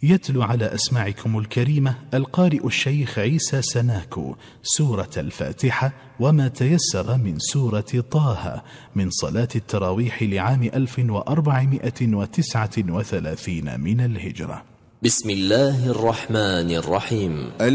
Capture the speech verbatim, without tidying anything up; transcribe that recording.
يتلو على أسماعكم الكريمة القارئ الشيخ عيسى سناكو سورة الفاتحة وما تيسر من سورة طه من صلاة التراويح لعام ألف وأربعمائة وتسعة وثلاثين من الهجرة. بسم الله الرحمن الرحيم.